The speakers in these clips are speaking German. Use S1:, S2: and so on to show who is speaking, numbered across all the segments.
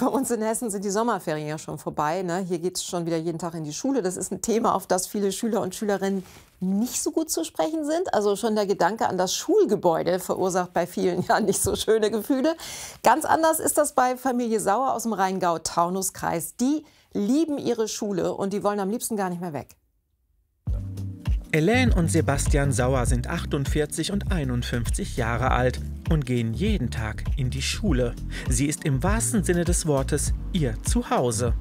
S1: Bei uns in Hessen sind die Sommerferien ja schon vorbei. Ne? Hier geht es schon wieder jeden Tag in die Schule. Das ist ein Thema, auf das viele Schüler und Schülerinnen nicht so gut zu sprechen sind. Also schon der Gedanke an das Schulgebäude verursacht bei vielen ja nicht so schöne Gefühle. Ganz anders ist das bei Familie Sauer aus dem Rheingau-Taunus-Kreis. Die lieben ihre Schule und die wollen am liebsten gar nicht mehr weg.
S2: Elaine und Sebastian Sauer sind 48 und 51 Jahre alt und gehen jeden Tag in die Schule. Sie ist im wahrsten Sinne des Wortes ihr Zuhause.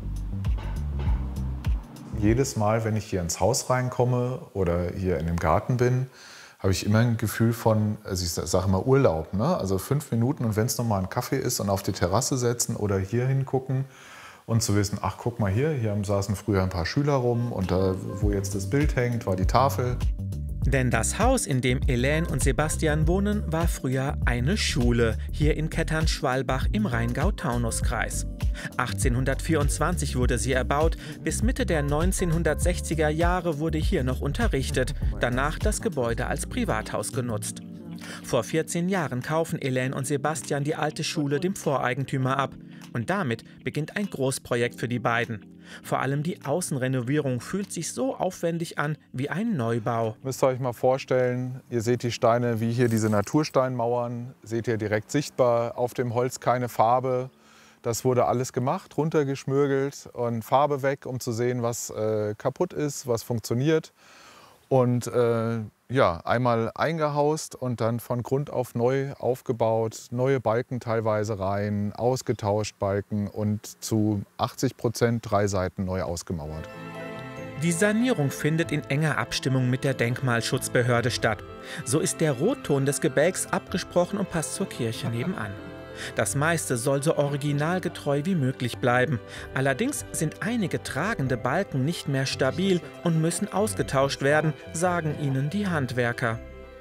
S3: Jedes Mal, wenn ich hier ins Haus reinkomme oder hier in dem Garten bin, habe ich immer ein Gefühl von, also ich sage immer Urlaub, ne? Also 5 Minuten und wenn es noch mal ein Kaffee ist und auf die Terrasse setzen oder hier hingucken. Und zu wissen, ach guck mal hier saßen früher ein paar Schüler rum und da, wo jetzt das Bild hängt, war die Tafel.
S2: Denn das Haus, in dem Elaine und Sebastian wohnen, war früher eine Schule, hier in Kettern-Schwalbach im Rheingau-Taunus-Kreis. 1824 wurde sie erbaut, bis Mitte der 1960er Jahre wurde hier noch unterrichtet, danach das Gebäude als Privathaus genutzt. Vor 14 Jahren kaufen Elaine und Sebastian die alte Schule dem Voreigentümer ab. Und damit beginnt ein Großprojekt für die beiden. Vor allem die Außenrenovierung fühlt sich so aufwendig an wie ein Neubau.
S3: Müsst ihr euch mal vorstellen, ihr seht die Steine wie hier diese Natursteinmauern, seht ihr direkt sichtbar, auf dem Holz keine Farbe. Das wurde alles gemacht, runtergeschmürgelt und Farbe weg, um zu sehen, was kaputt ist, was funktioniert. Und ja, einmal eingehaust und dann von Grund auf neu aufgebaut, neue Balken teilweise rein, ausgetauscht Balken und zu 80% 3 Seiten neu ausgemauert.
S2: Die Sanierung findet in enger Abstimmung mit der Denkmalschutzbehörde statt. So ist der Rotton des Gebälks abgesprochen und passt zur Kirche nebenan. Das meiste soll so originalgetreu wie möglich bleiben. Allerdings sind einige tragende Balken nicht mehr stabil und müssen ausgetauscht werden, sagen ihnen die Handwerker.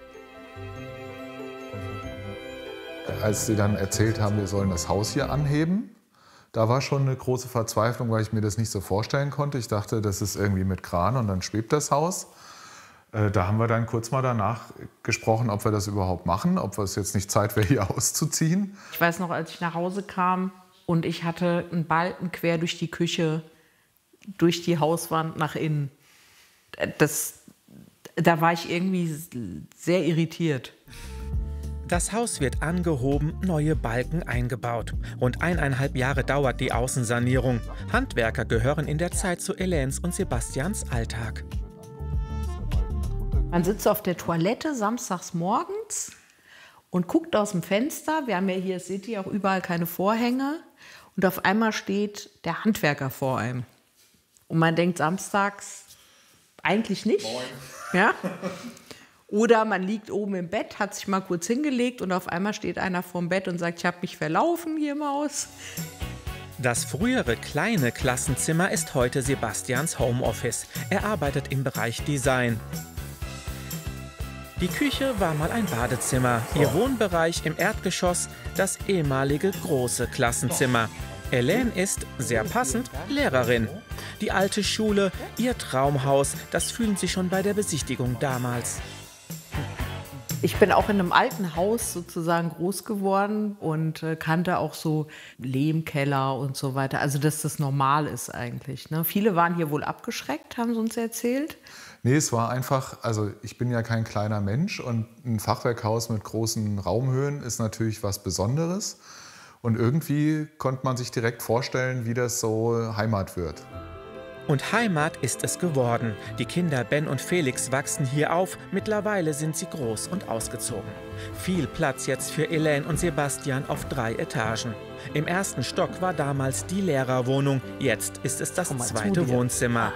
S3: Als sie dann erzählt haben, wir sollen das Haus hier anheben, da war schon eine große Verzweiflung, weil ich mir das nicht so vorstellen konnte. Ich dachte, das ist irgendwie mit Kran und dann schwebt das Haus. Da haben wir dann kurz mal danach gesprochen, ob wir das überhaupt machen, ob es jetzt nicht Zeit wäre, hier auszuziehen.
S4: Ich weiß noch, als ich nach Hause kam und ich hatte einen Balken quer durch die Küche, durch die Hauswand nach innen. Da war ich irgendwie sehr irritiert.
S2: Das Haus wird angehoben, neue Balken eingebaut. Rund 1,5 Jahre dauert die Außensanierung. Handwerker gehören in der Zeit zu Elaines und Sebastians Alltag.
S4: Man sitzt auf der Toilette samstags morgens und guckt aus dem Fenster. Wir haben ja hier, seht ihr, auch überall keine Vorhänge. Und auf einmal steht der Handwerker vor einem. Und man denkt samstags eigentlich nicht. Ja? Oder man liegt oben im Bett, hat sich mal kurz hingelegt und auf einmal steht einer vorm Bett und sagt, ich habe mich verlaufen hier im Haus.
S2: Das frühere kleine Klassenzimmer ist heute Sebastians Homeoffice. Er arbeitet im Bereich Design. Die Küche war mal ein Badezimmer, ihr Wohnbereich im Erdgeschoss, das ehemalige große Klassenzimmer. Elaine ist, sehr passend, Lehrerin. Die alte Schule, ihr Traumhaus, das fühlen sie schon bei der Besichtigung damals.
S4: Ich bin auch in einem alten Haus sozusagen groß geworden und kannte auch so Lehmkeller und so weiter. Also dass das normal ist eigentlich. Ne? Viele waren hier wohl abgeschreckt, haben sie uns erzählt.
S3: Nee, es war einfach, also ich bin ja kein kleiner Mensch und ein Fachwerkhaus mit großen Raumhöhen ist natürlich was Besonderes. Und irgendwie konnte man sich direkt vorstellen, wie das so Heimat wird.
S2: Und Heimat ist es geworden. Die Kinder Ben und Felix wachsen hier auf. Mittlerweile sind sie groß und ausgezogen. Viel Platz jetzt für Elaine und Sebastian auf 3 Etagen. Im ersten Stock war damals die Lehrerwohnung. Jetzt ist es das zweite Wohnzimmer.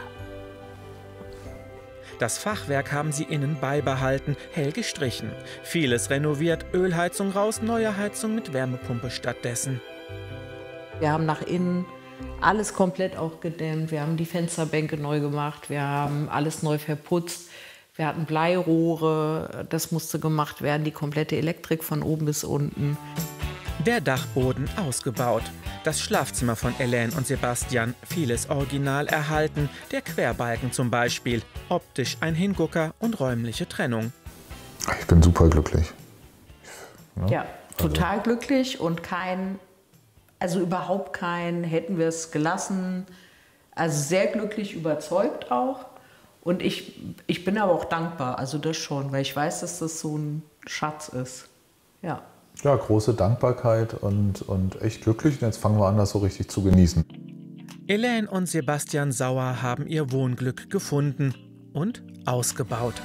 S2: Das Fachwerk haben sie innen beibehalten, hell gestrichen. Vieles renoviert, Ölheizung raus, neue Heizung mit Wärmepumpe stattdessen.
S4: Wir haben nach innen alles komplett auch gedämmt. Wir haben die Fensterbänke neu gemacht, wir haben alles neu verputzt. Wir hatten Bleirohre, das musste gemacht werden, die komplette Elektrik von oben bis unten.
S2: Der Dachboden ausgebaut. Das Schlafzimmer von Elaine und Sebastian, vieles original erhalten. Der Querbalken zum Beispiel. Optisch ein Hingucker und räumliche Trennung.
S3: Ich bin super glücklich.
S4: Ja, total glücklich und kein Also überhaupt kein, hätten wir es gelassen. Also sehr glücklich, überzeugt auch. Und ich bin aber auch dankbar, also das schon, weil ich weiß, dass das so ein Schatz ist. Ja.
S3: Ja, große Dankbarkeit und echt glücklich. Und jetzt fangen wir an, das so richtig zu genießen.
S2: Elaine und Sebastian Sauer haben ihr Wohnglück gefunden und ausgebaut.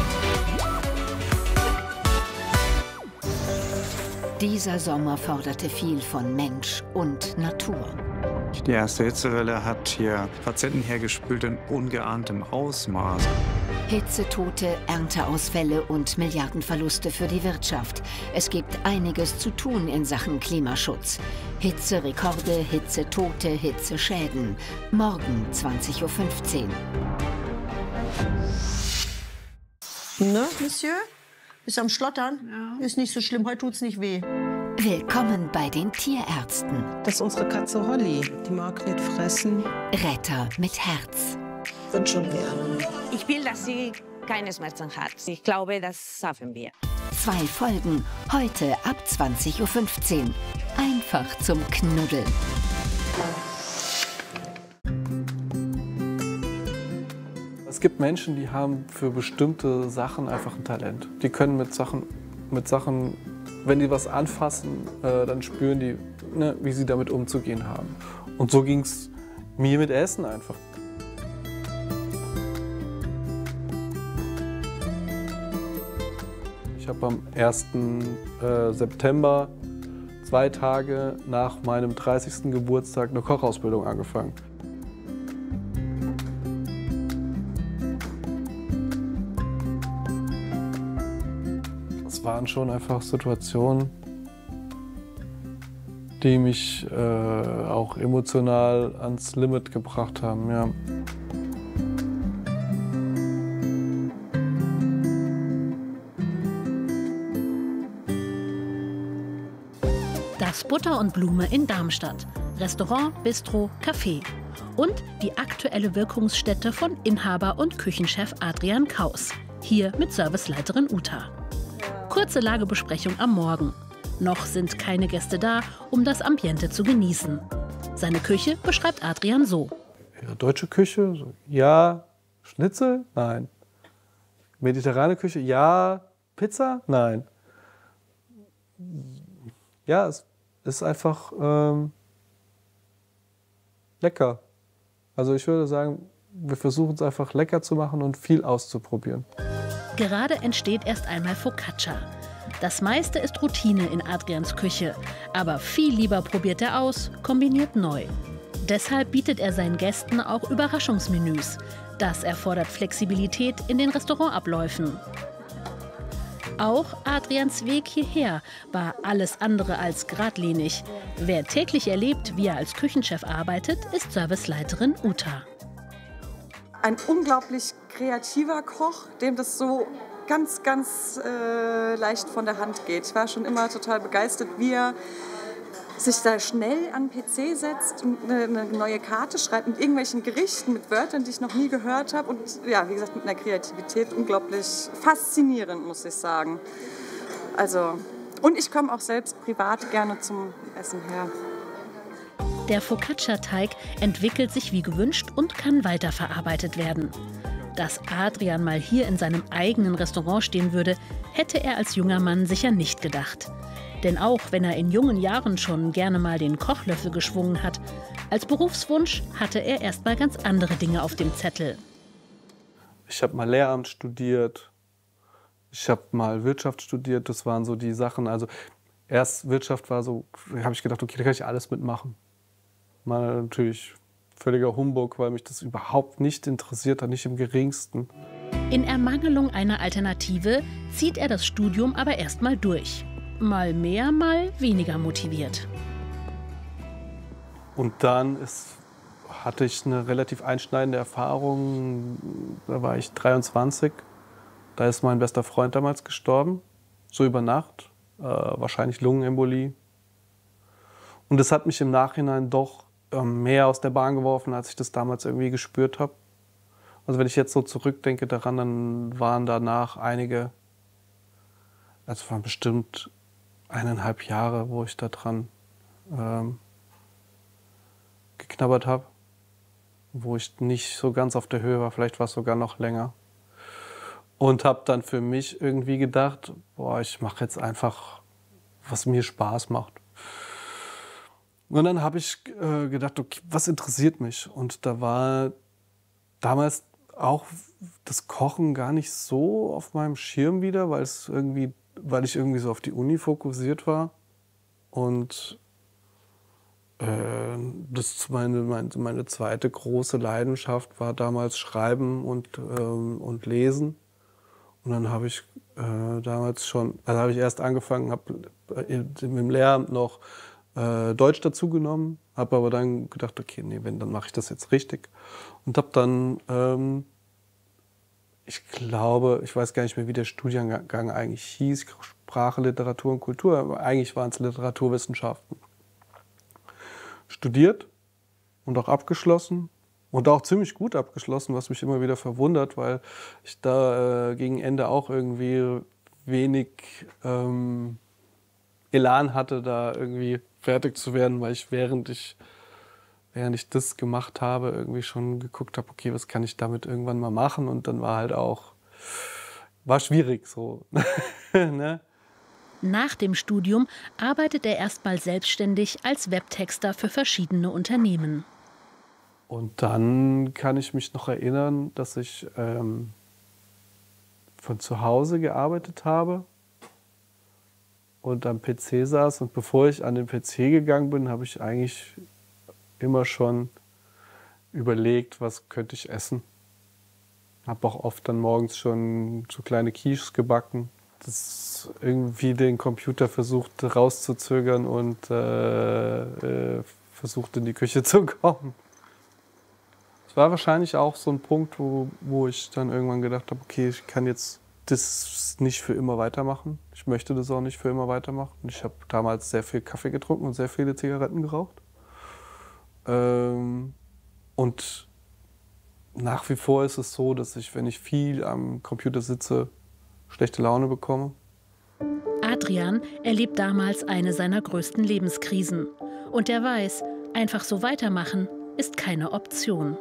S5: Dieser Sommer forderte viel von Mensch und Natur.
S6: Die erste Hitzewelle hat hier Patienten hergespült in ungeahntem Ausmaß.
S5: Hitzetote, Ernteausfälle und Milliardenverluste für die Wirtschaft. Es gibt einiges zu tun in Sachen Klimaschutz. Hitzerekorde, Hitzetote, Hitzeschäden. Morgen 20:15 Uhr.
S7: Ne, Monsieur? Bist am Schlottern? Ja. Ist nicht so schlimm, heute tut's nicht weh.
S5: Willkommen bei den Tierärzten.
S8: Das ist unsere Katze Holly. Die mag nicht fressen.
S5: Retter mit Herz.
S8: Wird schon werden.
S9: Ich will, dass sie keine Schmerzen hat. Ich glaube, das schaffen wir.
S5: 2 Folgen, heute ab 20:15 Uhr. Einfach zum Knuddeln.
S10: Es gibt Menschen, die haben für bestimmte Sachen einfach ein Talent. Die können mit Sachen, wenn die was anfassen, dann spüren die, ne, wie sie damit umzugehen haben. Und so ging es mir mit Essen einfach. Ich habe am 1. September, 2 Tage nach meinem 30. Geburtstag, eine Kochausbildung angefangen. Es waren schon einfach Situationen, die mich auch emotional ans Limit gebracht haben. Ja.
S11: Das Butter und Blume in Darmstadt. Restaurant, Bistro, Café. Und die aktuelle Wirkungsstätte von Inhaber und Küchenchef Adrian Kaus. Hier mit Serviceleiterin Uta. Kurze Lagebesprechung am Morgen. Noch sind keine Gäste da, um das Ambiente zu genießen. Seine Küche beschreibt Adrian so.
S10: Ja, deutsche Küche, so, ja. Schnitzel? Nein. Mediterrane Küche? Ja. Pizza? Nein. Ja, es ist einfach lecker. Also ich würde sagen, wir versuchen es einfach lecker zu machen und viel auszuprobieren.
S11: Gerade entsteht erst einmal Focaccia. Das meiste ist Routine in Adrians Küche, aber viel lieber probiert er aus, kombiniert neu. Deshalb bietet er seinen Gästen auch Überraschungsmenüs. Das erfordert Flexibilität in den Restaurantabläufen. Auch Adrians Weg hierher war alles andere als geradlinig. Wer täglich erlebt, wie er als Küchenchef arbeitet, ist Serviceleiterin Uta.
S12: Ein unglaublich kreativer Koch, dem das so ganz leicht von der Hand geht. Ich war schon immer total begeistert, wie er sich da schnell an den PC setzt und eine neue Karte schreibt mit irgendwelchen Gerichten, mit Wörtern, die ich noch nie gehört habe. Und ja, wie gesagt, mit einer Kreativität unglaublich faszinierend, muss ich sagen. Also, und ich komme auch selbst privat gerne zum Essen her.
S11: Der Focaccia-Teig entwickelt sich wie gewünscht und kann weiterverarbeitet werden. Dass Adrian mal hier in seinem eigenen Restaurant stehen würde, hätte er als junger Mann sicher nicht gedacht. Denn auch wenn er in jungen Jahren schon gerne mal den Kochlöffel geschwungen hat, als Berufswunsch hatte er erst mal ganz andere Dinge auf dem Zettel.
S10: Ich habe mal Lehramt studiert, ich habe mal Wirtschaft studiert, das waren so die Sachen. Also erst Wirtschaft war so, da habe ich gedacht, okay, da kann ich alles mitmachen. Mal natürlich völliger Humbug, weil mich das überhaupt nicht interessiert hat, nicht im geringsten.
S11: In Ermangelung einer Alternative zieht er das Studium aber erst mal durch. Mal mehr, mal weniger motiviert.
S10: Und dann hatte ich eine relativ einschneidende Erfahrung. Da war ich 23. Da ist mein bester Freund damals gestorben. So über Nacht. Wahrscheinlich Lungenembolie. Und das hat mich im Nachhinein doch mehr aus der Bahn geworfen, als ich das damals irgendwie gespürt habe. Also wenn ich jetzt so zurückdenke daran, dann waren danach einige, also waren bestimmt 1,5 Jahre, wo ich da dran geknabbert habe, wo ich nicht so ganz auf der Höhe war, vielleicht war es sogar noch länger. Und habe dann für mich irgendwie gedacht, boah, ich mache jetzt einfach, was mir Spaß macht. Und dann habe ich gedacht, okay, was interessiert mich? Und da war damals auch das Kochen gar nicht so auf meinem Schirm wieder, weil ich irgendwie so auf die Uni fokussiert war. Und das ist meine zweite große Leidenschaft war damals Schreiben und Lesen. Und dann habe ich damals schon, also habe ich erst angefangen, habe im Lehramt noch Deutsch dazugenommen, habe aber dann gedacht, okay, nee, dann mache ich das jetzt richtig. Und habe dann, ich glaube, ich weiß gar nicht mehr, wie der Studiengang eigentlich hieß, Sprache, Literatur und Kultur, aber eigentlich waren es Literaturwissenschaften. Studiert und auch abgeschlossen und auch ziemlich gut abgeschlossen, was mich immer wieder verwundert, weil ich da gegen Ende auch irgendwie wenig Elan hatte, da irgendwie fertig zu werden, weil ich während ich das gemacht habe, irgendwie schon geguckt habe, okay, was kann ich damit irgendwann mal machen, und dann war schwierig so. Ne?
S11: Nach dem Studium arbeitet er erstmal selbstständig als Webtexter für verschiedene Unternehmen.
S10: Und dann kann ich mich noch erinnern, dass ich von zu Hause gearbeitet habe und am PC saß. Und bevor ich an den PC gegangen bin, habe ich eigentlich immer schon überlegt, was könnte ich essen. Habe auch oft dann morgens schon so kleine Quiches gebacken. Das irgendwie den Computer versucht rauszuzögern und versucht in die Küche zu kommen. Es war wahrscheinlich auch so ein Punkt, wo ich dann irgendwann gedacht habe, okay, ich kann jetzt das nicht für immer weitermachen. Ich möchte das auch nicht für immer weitermachen. Ich habe damals sehr viel Kaffee getrunken und sehr viele Zigaretten geraucht. Und nach wie vor ist es so, dass ich, wenn ich viel am Computer sitze, schlechte Laune bekomme.
S11: Adrian erlebt damals eine seiner größten Lebenskrisen. Und er weiß, einfach so weitermachen ist keine Option.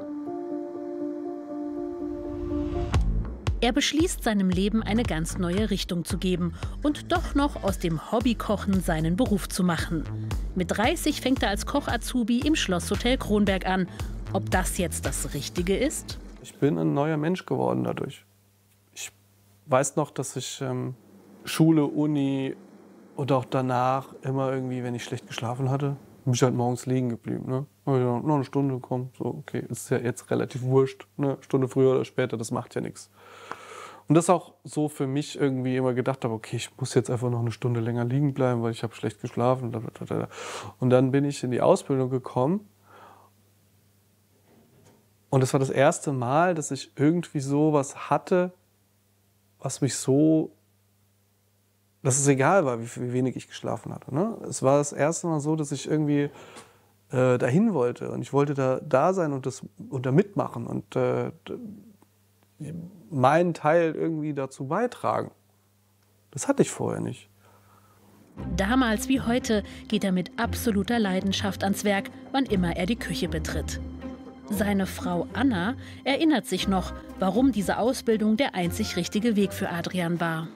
S11: Er beschließt, seinem Leben eine ganz neue Richtung zu geben und doch noch aus dem Hobbykochen seinen Beruf zu machen. Mit 30 fängt er als Koch-Azubi im Schlosshotel Kronberg an. Ob das jetzt das Richtige ist?
S10: Ich bin ein neuer Mensch geworden dadurch. Ich weiß noch, dass ich Schule, Uni und auch danach immer irgendwie, wenn ich schlecht geschlafen hatte, bin ich halt morgens liegen geblieben. Ne? Ja, noch eine Stunde, komm, so, okay, ist ja jetzt relativ wurscht. Ne? Stunde früher oder später, das macht ja nichts. Und das auch so für mich irgendwie immer gedacht habe, okay, ich muss jetzt einfach noch eine Stunde länger liegen bleiben, weil ich habe schlecht geschlafen. Und dann bin ich in die Ausbildung gekommen. Und das war das erste Mal, dass ich irgendwie so was hatte, was mich so, dass es egal war, wie wenig ich geschlafen hatte. Ne? Es war das erste Mal so, dass ich irgendwie dahin wollte. Und ich wollte da sein und da mitmachen und meinen Teil irgendwie dazu beitragen. Das hatte ich vorher nicht.
S11: Damals wie heute geht er mit absoluter Leidenschaft ans Werk, wann immer er die Küche betritt. Seine Frau Anna erinnert sich noch, warum diese Ausbildung der einzig richtige Weg für Adrian war.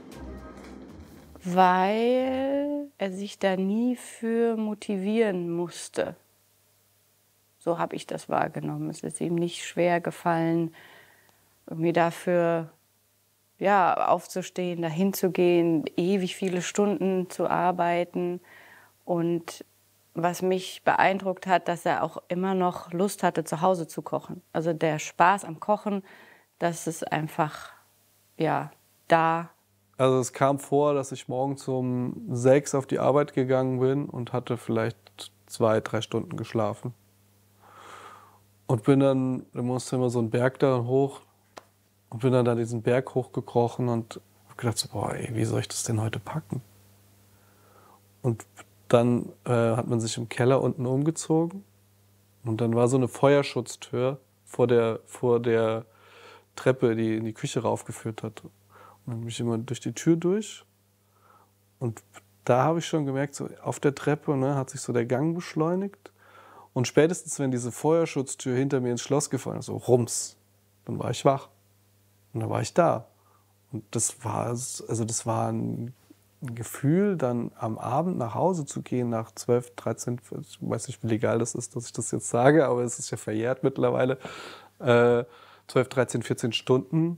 S13: Weil er sich da nie für motivieren musste. So habe ich das wahrgenommen. Es ist ihm nicht schwer gefallen, irgendwie dafür aufzustehen, dahin zu gehen, ewig viele Stunden zu arbeiten. Und was mich beeindruckt hat, dass er auch immer noch Lust hatte, zu Hause zu kochen. Also der Spaß am Kochen, das ist einfach, da.
S10: Also es kam vor, dass ich morgens um 6 auf die Arbeit gegangen bin und hatte vielleicht 2-3 Stunden geschlafen. Und da musste immer so einen Berg da hoch und bin dann da diesen Berg hochgekrochen und habe gedacht, so, boah, ey, wie soll ich das denn heute packen? Und dann hat man sich im Keller unten umgezogen und dann war so eine Feuerschutztür vor der Treppe, die in die Küche raufgeführt hat. Und dann bin ich immer durch die Tür durch und da habe ich schon gemerkt, so auf der Treppe hat sich so der Gang beschleunigt Und spätestens, wenn diese Feuerschutztür hinter mir ins Schloss gefallen ist, so rums, dann war ich wach. Und dann war ich da. Und das war ein Gefühl, dann am Abend nach Hause zu gehen, nach 12, 13, ich weiß nicht, wie legal das ist, dass ich das jetzt sage, aber es ist ja verjährt mittlerweile, 12, 13, 14 Stunden.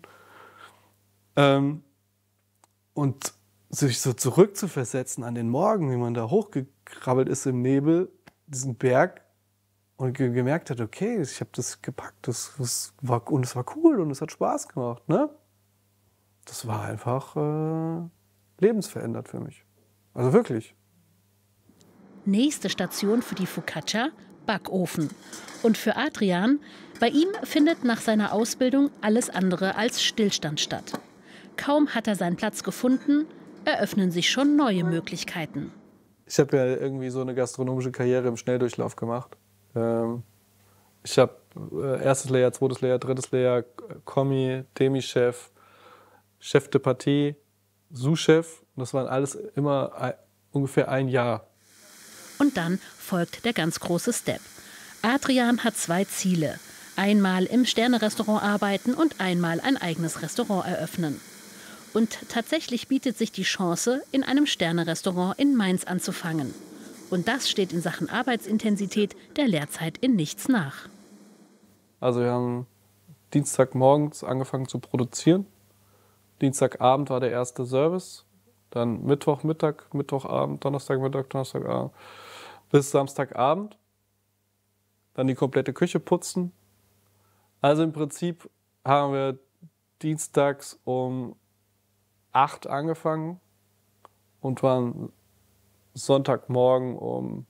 S10: Und sich so zurückzuversetzen an den Morgen, wie man da hochgekrabbelt ist im Nebel, diesen Berg, und gemerkt hat, okay, ich habe das gepackt, es war cool und es hat Spaß gemacht. Ne? Das war einfach lebensverändert für mich. Also wirklich.
S11: Nächste Station für die Focaccia, Backofen. Und für Adrian, bei ihm findet nach seiner Ausbildung alles andere als Stillstand statt. Kaum hat er seinen Platz gefunden, eröffnen sich schon neue Möglichkeiten.
S10: Ich habe ja irgendwie so eine gastronomische Karriere im Schnelldurchlauf gemacht. Ich habe erstes Lehrjahr, zweites Lehrjahr, drittes Lehrjahr, Kommi, Demi-Chef, Chef de Partie, Sous-Chef. Das waren alles immer ungefähr ein Jahr.
S11: Und dann folgt der ganz große Step. Adrian hat 2 Ziele. Einmal im Sterne-Restaurant arbeiten und einmal ein eigenes Restaurant eröffnen. Und tatsächlich bietet sich die Chance, in einem Sterne-Restaurant in Mainz anzufangen. Und das steht in Sachen Arbeitsintensität der Lehrzeit in nichts nach.
S10: Also wir haben Dienstagmorgens angefangen zu produzieren. Dienstagabend war der erste Service. Dann Mittwochmittag, Mittwochabend, Donnerstagmittag, Donnerstagabend bis Samstagabend. Dann die komplette Küche putzen. Also im Prinzip haben wir dienstags um 8 angefangen und waren Sonntagmorgen um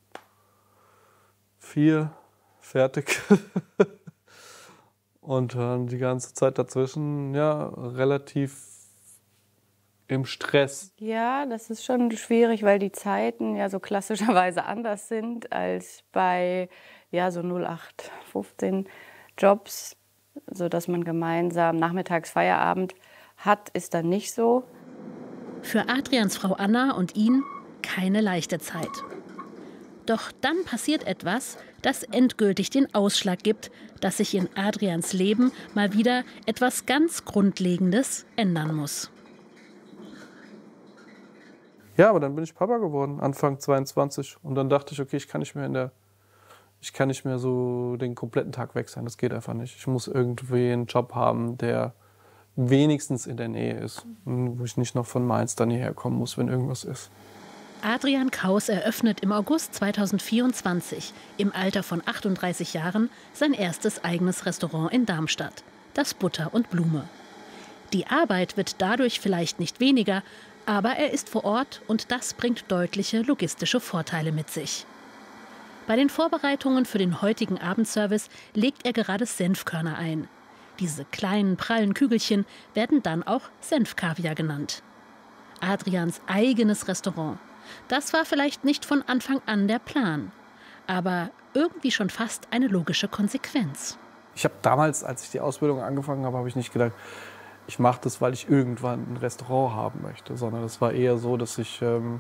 S10: 4 fertig. Und dann die ganze Zeit dazwischen, ja, relativ im Stress.
S13: Ja, das ist schon schwierig, weil die Zeiten ja so klassischerweise anders sind als bei ja, so 0815 Jobs, sodass man gemeinsam nachmittags Feierabend hat, ist dann nicht so.
S11: Für Adrians Frau Anna und ihn keine leichte Zeit. Doch dann passiert etwas, das endgültig den Ausschlag gibt, dass sich in Adrians Leben mal wieder etwas ganz Grundlegendes ändern muss.
S10: Ja, aber dann bin ich Papa geworden, Anfang 22. Und dann dachte ich, okay, ich kann nicht mehr so den kompletten Tag weg sein. Das geht einfach nicht. Ich muss irgendwie einen Job haben, der wenigstens in der Nähe ist. Wo ich nicht noch von Mainz dann hierher kommen muss, wenn irgendwas ist.
S11: Adrian Kaus eröffnet im August 2024 im Alter von 38 Jahren sein erstes eigenes Restaurant in Darmstadt, das Butter und Blume. Die Arbeit wird dadurch vielleicht nicht weniger, aber er ist vor Ort und das bringt deutliche logistische Vorteile mit sich. Bei den Vorbereitungen für den heutigen Abendservice legt er gerade Senfkörner ein. Diese kleinen, prallen Kügelchen werden dann auch Senfkaviar genannt. Adrians eigenes Restaurant. Das war vielleicht nicht von Anfang an der Plan, aber irgendwie schon fast eine logische Konsequenz.
S10: Ich habe damals, als ich die Ausbildung angefangen habe, ich nicht gedacht, ich mache das, weil ich irgendwann ein Restaurant haben möchte, sondern es war eher so, dass ich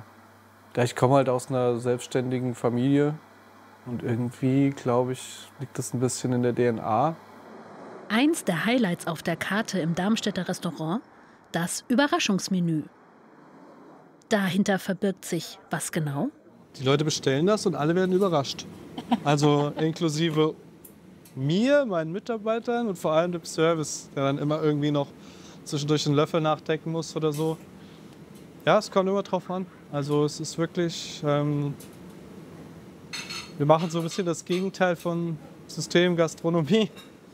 S10: komme halt aus einer selbstständigen Familie und irgendwie, glaube ich, liegt das ein bisschen in der DNA.
S11: Eins der Highlights auf der Karte im Darmstädter Restaurant, das Überraschungsmenü. Dahinter verbirgt sich was genau?
S10: Die Leute bestellen das und alle werden überrascht. Also inklusive mir, meinen Mitarbeitern und vor allem dem Service, der dann immer irgendwie noch zwischendurch einen Löffel nachdecken muss oder so. Ja, es kommt immer drauf an. Also es ist wirklich, wir machen so ein bisschen das Gegenteil von Systemgastronomie,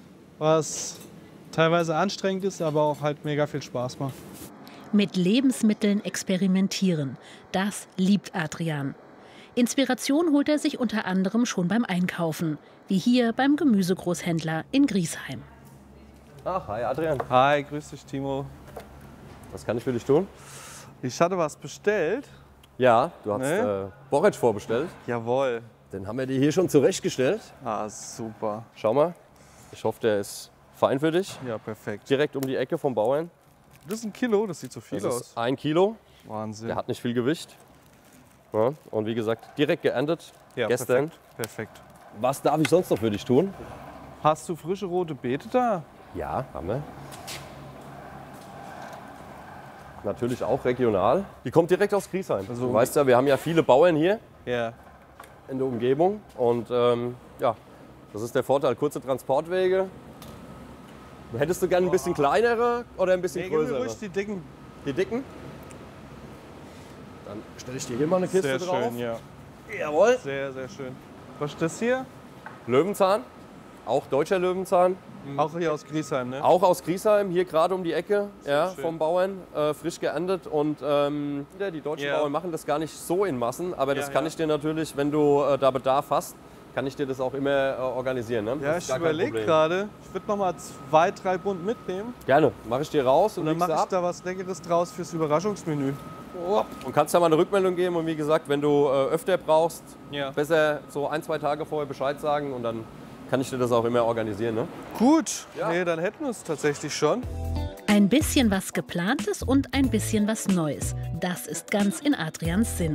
S10: was teilweise anstrengend ist, aber auch halt mega viel Spaß macht.
S11: Mit Lebensmitteln experimentieren, das liebt Adrian. Inspiration holt er sich unter anderem schon beim Einkaufen, wie hier beim Gemüsegroßhändler in Griesheim.
S14: Ach, hi Adrian.
S10: Hi, grüß dich Timo.
S14: Was kann ich für dich tun?
S10: Ich hatte was bestellt.
S14: Ja, du hast Borretsch vorbestellt.
S10: Jawohl.
S14: Den haben wir dir hier schon zurechtgestellt.
S10: Ah, super.
S14: Schau mal. Ich hoffe, der ist fein für dich.
S10: Ja, perfekt.
S14: Direkt um die Ecke vom Bauern.
S10: Das ist 1 Kilo, das sieht so viel aus.
S14: Das ist 1 Kilo.
S10: Wahnsinn.
S14: Der hat nicht viel Gewicht. Ja, und wie gesagt, direkt geerntet.
S10: Ja,
S14: gestern.
S10: Perfekt.
S14: Was darf ich sonst noch für dich tun?
S10: Hast du frische rote Beete da?
S14: Ja, haben wir. Natürlich auch regional. Die kommt direkt aus Griesheim. Also, du weißt ja, wir haben ja viele Bauern hier in der Umgebung. Und ja, das ist der Vorteil, kurze Transportwege. Hättest du gerne ein bisschen kleinere oder ein bisschen größere?
S10: Ruhig die dicken.
S14: Die dicken? Dann stelle ich dir hier mal eine Kiste drauf.
S10: Sehr schön, ja.
S14: Jawohl.
S10: Sehr, sehr schön. Was ist das hier?
S14: Löwenzahn, auch deutscher Löwenzahn.
S10: Auch hier aus Griesheim, ne?
S14: Auch aus Griesheim, hier gerade um die Ecke, ja, vom Bauern, frisch geerntet. Und die deutschen Bauern machen das gar nicht so in Massen, aber das kann ich dir natürlich, wenn du da Bedarf hast, kann ich dir das auch immer organisieren. Ne?
S10: Ja, ich überlege gerade, ich würde noch mal 2, 3 Bund mitnehmen.
S14: Gerne, mache ich dir raus und
S10: dann mache ich da was Leckeres draus fürs Überraschungsmenü.
S14: Und kannst ja mal eine Rückmeldung geben und wie gesagt, wenn du öfter brauchst, besser so 1, 2 Tage vorher Bescheid sagen und dann kann ich dir das auch immer organisieren. Ne?
S10: Gut, nee, dann hätten wir es tatsächlich schon.
S11: Ein bisschen was Geplantes und ein bisschen was Neues. Das ist ganz in Adrians Sinn.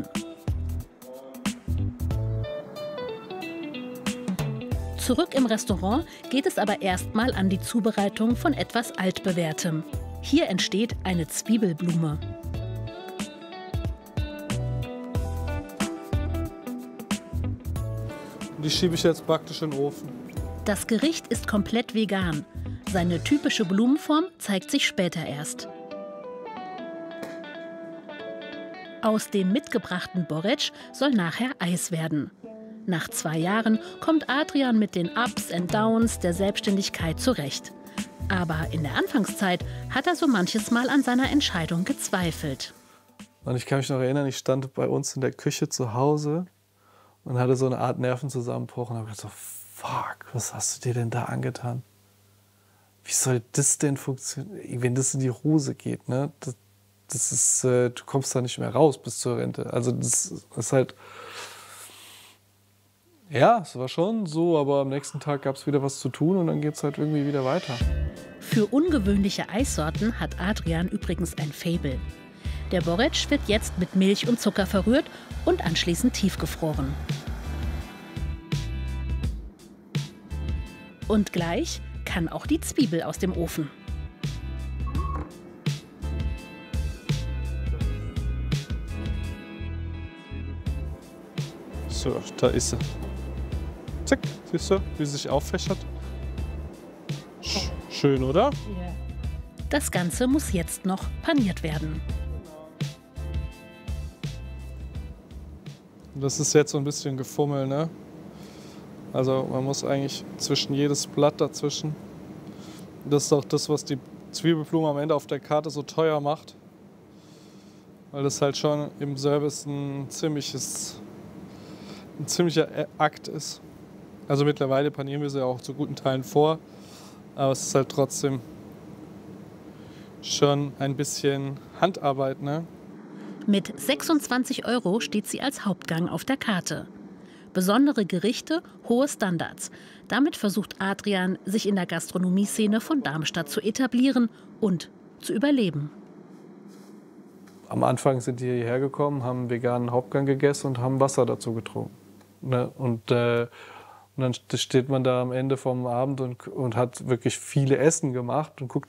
S11: Zurück im Restaurant geht es aber erstmal an die Zubereitung von etwas Altbewährtem. Hier entsteht eine Zwiebelblume.
S10: Die schiebe ich jetzt praktisch in den Ofen.
S11: Das Gericht ist komplett vegan. Seine typische Blumenform zeigt sich später erst. Aus dem mitgebrachten Borretsch soll nachher Eis werden. Nach 2 Jahren kommt Adrian mit den Ups and Downs der Selbstständigkeit zurecht. Aber in der Anfangszeit hat er so manches Mal an seiner Entscheidung gezweifelt.
S10: Und ich kann mich noch erinnern, ich stand bei uns in der Küche zu Hause und hatte so eine Art Nervenzusammenbruch und habe gedacht so, fuck, was hast du dir denn da angetan? Wie soll das denn funktionieren, wenn das in die Hose geht? Ne? Das ist, du kommst da nicht mehr raus bis zur Rente. Also das ist halt, ja, es war schon so, aber am nächsten Tag gab es wieder was zu tun und dann geht es halt irgendwie wieder weiter.
S11: Für ungewöhnliche Eissorten hat Adrian übrigens ein Faible. Der Borretsch wird jetzt mit Milch und Zucker verrührt und anschließend tiefgefroren. Und gleich kann auch die Zwiebel aus dem Ofen.
S10: So, da ist sie. Zack, siehst du, wie sie sich auffächert? Schön, oder?
S11: Das Ganze muss jetzt noch paniert werden.
S10: Das ist jetzt so ein bisschen Gefummel, ne? Also man muss eigentlich zwischen jedes Blatt dazwischen. Das ist auch das, was die Zwiebelblume am Ende auf der Karte so teuer macht. Weil das halt schon im Service ein ziemlicher Akt ist. Also mittlerweile panieren wir sie auch zu guten Teilen vor. Aber es ist halt trotzdem schon ein bisschen Handarbeit, ne?
S11: Mit 26 € steht sie als Hauptgang auf der Karte. Besondere Gerichte, hohe Standards. Damit versucht Adrian, sich in der Gastronomieszene von Darmstadt zu etablieren und zu überleben.
S10: Am Anfang sind die hierher gekommen, haben einen veganen Hauptgang gegessen und haben Wasser dazu getrunken. Ne? Und dann steht man da am Ende vom Abend und hat wirklich viele Essen gemacht und guckt